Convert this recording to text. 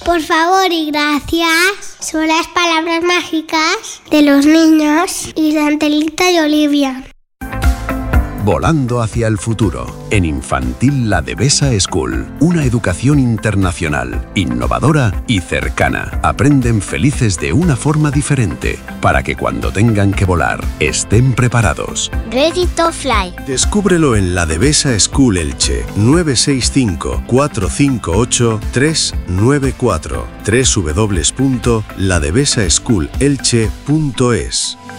Por favor y gracias son las palabras mágicas de los niños y de Angelita y Olivia. Volando hacia el futuro. En Infantil La Devesa School. Una educación internacional, innovadora y cercana. Aprenden felices de una forma diferente, para que cuando tengan que volar, estén preparados. Ready to fly. Descúbrelo en La Devesa School Elche. 965-458-394. www.ladevesaschoolelche.es.